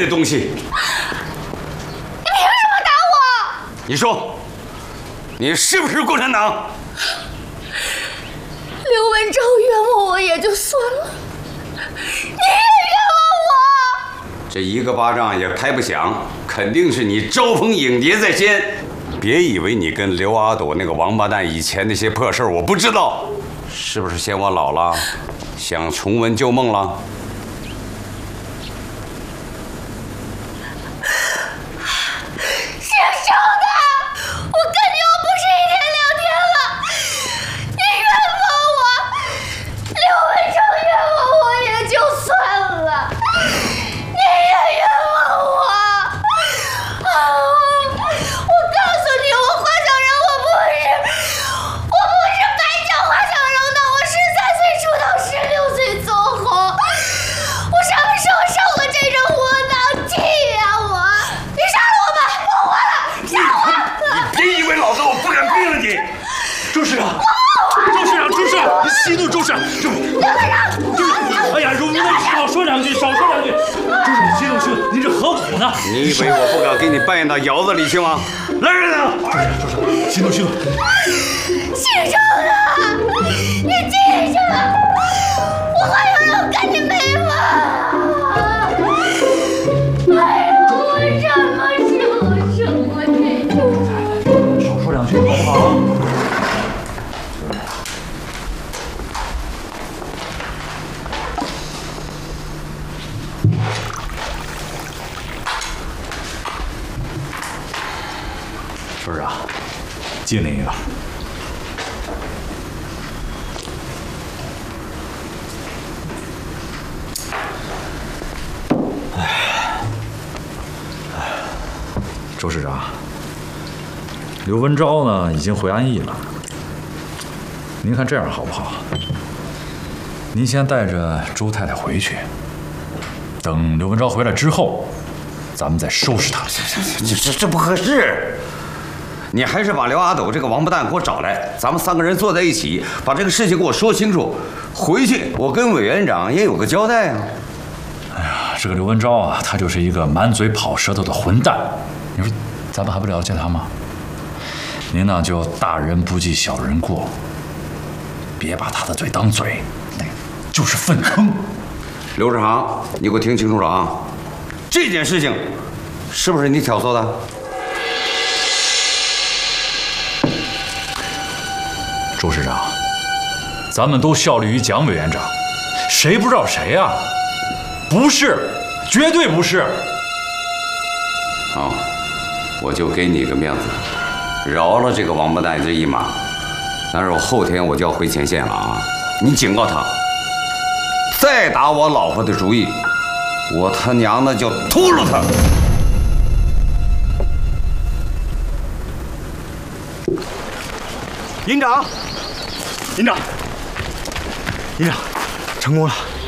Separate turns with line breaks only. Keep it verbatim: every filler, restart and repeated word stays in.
的东西。
你凭什么打我？
你说，你是不是共产党？
刘文昭冤枉我也就算了，你也冤枉我！
这一个巴掌也拍不响，肯定是你招蜂引蝶在先。别以为你跟刘阿斗那个王八蛋以前那些破事儿我不知道，是不是嫌我老了，想重温旧梦了？
姓周的，我跟你又不是一天两天了，你冤枉我，刘文昭冤枉我也就算了，你也冤枉我。啊！我告诉你，我华小人，我不是，我不是白叫华小人的，我十三岁出道，十六岁走红，我什么时候受过这种窝囊气呀、我，你杀了我吧，不活了，杀我！
你别以为老子我不敢逼了你。
周市长，周市长，周市长，你息怒，周市长，周，
刘队长，
哎呀，容您少说两句，少说两句。周市长，息怒，息怒，您这何苦呢？
你以为我不敢给你扮演到窑子里去吗？来人啊！
周市长，息怒，息怒。
姓周的，你记着，我华小人跟你没完。哎呀，我什么时候生过这种？
少说两句，好不好？周市长，借您一个。周市长，刘文昭呢已经回安邑了。您看这样好不好？您先带着周太太回去，等刘文昭回来之后，咱们再收拾他。
这这这不合适。你还是把刘阿斗这个王八蛋给我找来，咱们三个人坐在一起，把这个事情给我说清楚。回去我跟委员长也有个交代啊。
哎呀，这个刘文昭啊，他就是一个满嘴跑舌头的混蛋。你说咱们还不了解他吗？您呢就大人不计小人过，别把他的嘴当嘴，那就是粪坑。
刘志航，你给我听清楚了啊！这件事情是不是你挑唆的？
周市长，咱们都效力于蒋委员长，谁不知道谁啊？不是，绝对不是。
好，我就给你个面子，饶了这个王八蛋这一马。但是我后天我就要回前线了啊！你警告他，再打我老婆的主意，我他娘的就秃噜他！
营长，营长，营长，成功了！